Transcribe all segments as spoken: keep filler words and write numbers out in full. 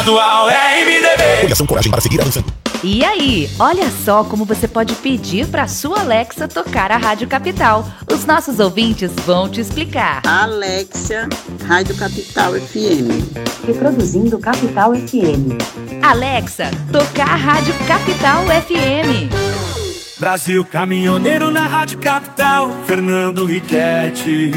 Atual R M D B. Coligação Coragem para seguir avançando. E aí, olha só como você pode pedir para sua Alexa tocar a Rádio Capital. Os nossos ouvintes vão te explicar. Alexa, Rádio Capital F M. Reproduzindo Capital F M. Alexa, tocar a Rádio Capital F M. Brasil Caminhoneiro na Rádio Capital, Fernando Riquetti.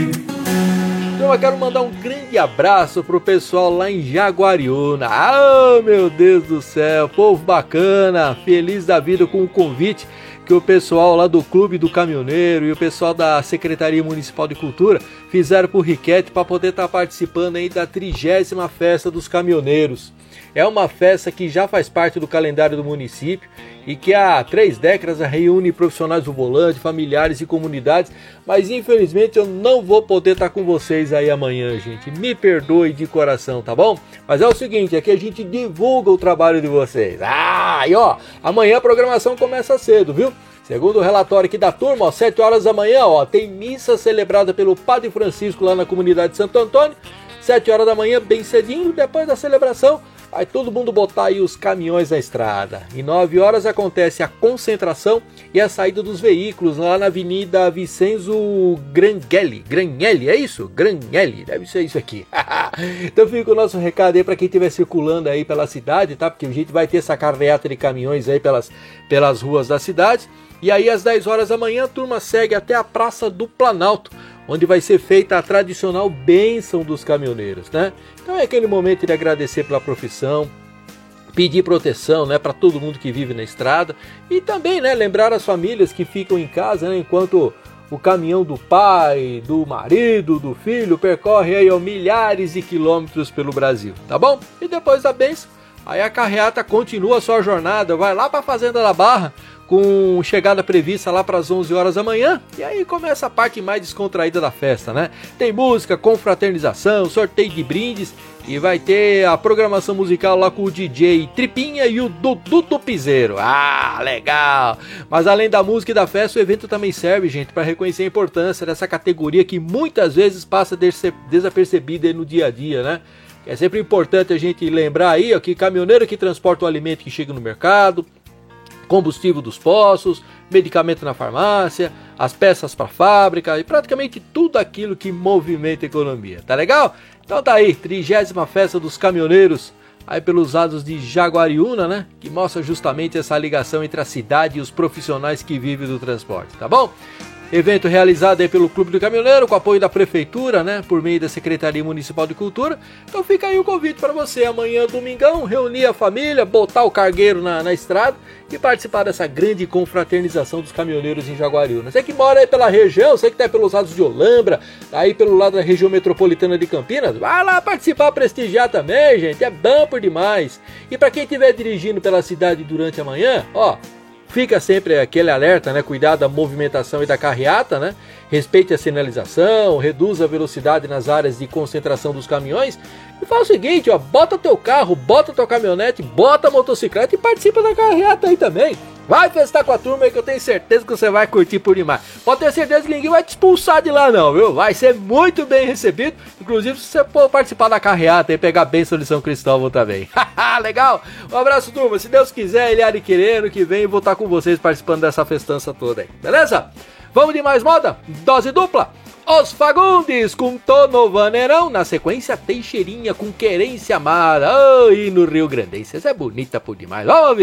Então eu quero mandar um grande abraço pro pessoal lá em Jaguariúna. Ah, meu Deus do céu, povo bacana, feliz da vida com o convite que o pessoal lá do Clube do Caminhoneiro e o pessoal da Secretaria Municipal de Cultura fizeram pro Riquetti para poder estar tá participando aí da trigésima Festa dos Caminhoneiros. É uma festa que já faz parte do calendário do município e que há três décadas reúne profissionais do volante, familiares e comunidades, mas infelizmente eu não vou poder estar com vocês aí amanhã, gente. Me perdoe de coração, tá bom? Mas é o seguinte, aqui a gente divulga o trabalho de vocês. Ah, e ó, amanhã a programação começa cedo, viu? Segundo o relatório aqui da turma, às sete horas da manhã, ó, tem missa celebrada pelo Padre Francisco lá na comunidade de Santo Antônio. sete horas da manhã, bem cedinho, depois da celebração, vai todo mundo botar aí os caminhões na estrada. E nove horas acontece a concentração e a saída dos veículos lá na Avenida Vicenzo Grangelli. Grangelli, é isso? Grangelli, deve ser isso aqui. Então fica o nosso recado aí para quem estiver circulando aí pela cidade, tá? Porque a gente vai ter essa carreata de caminhões aí pelas, pelas ruas da cidade. E aí às dez horas da manhã a turma segue até a Praça do Planalto, onde vai ser feita a tradicional bênção dos caminhoneiros, né? Então é aquele momento de agradecer pela profissão, pedir proteção, né, para todo mundo que vive na estrada e também, né, lembrar as famílias que ficam em casa, né, enquanto o caminhão do pai, do marido, do filho percorre aí ó, milhares de quilômetros pelo Brasil, tá bom? E depois da bênção, aí a carreata continua a sua jornada, vai lá para a Fazenda da Barra, com chegada prevista lá para as onze horas da manhã, e aí começa a parte mais descontraída da festa, né? Tem música, confraternização, sorteio de brindes e vai ter a programação musical lá com o D J Tripinha e o Dudu do Piseiro. Ah, legal! Mas além da música e da festa, o evento também serve, gente, para reconhecer a importância dessa categoria que muitas vezes passa desapercebida aí no dia a dia, né? É sempre importante a gente lembrar aí ó, que caminhoneiro que transporta o alimento que chega no mercado, combustível dos postos, medicamento na farmácia, as peças para fábrica e praticamente tudo aquilo que movimenta a economia, tá legal? Então tá aí, trigésima Festa dos Caminhoneiros, aí pelos lados de Jaguariúna, né? Que mostra justamente essa ligação entre a cidade e os profissionais que vivem do transporte, tá bom? Evento realizado aí pelo Clube do Caminhoneiro, com apoio da Prefeitura, né, por meio da Secretaria Municipal de Cultura. Então fica aí o convite para você, amanhã, domingão, reunir a família, botar o cargueiro na, na estrada e participar dessa grande confraternização dos caminhoneiros em Jaguariúna. Você que mora aí pela região, você que está pelos lados de Olambra, aí pelo lado da região metropolitana de Campinas, vai lá participar, prestigiar também, gente, é bom por demais. E para quem estiver dirigindo pela cidade durante a manhã, ó, fica sempre aquele alerta, né? Cuidado da movimentação e da carreata, né? Respeite a sinalização, reduza a velocidade nas áreas de concentração dos caminhões. E faz o seguinte, ó, bota teu carro, bota tua caminhonete, bota a motocicleta e participa da carreata aí também. Vai festar com a turma aí que eu tenho certeza que você vai curtir por demais. Pode ter certeza que ninguém vai te expulsar de lá não, viu? Vai ser muito bem recebido. Inclusive se você for participar da carreata e pegar a bênção de São Cristóvão também. Legal? Um abraço, turma. Se Deus quiser, ele há de querer, ano que vem eu vou estar com vocês participando dessa festança toda aí. Beleza? Vamos de mais moda? Dose dupla. Os Fagundes com Tono Vaneirão. Na sequência, Teixeirinha com Querência Amada. Oh, e no Rio Grandense. Essa é bonita por demais. Vamos ouvir.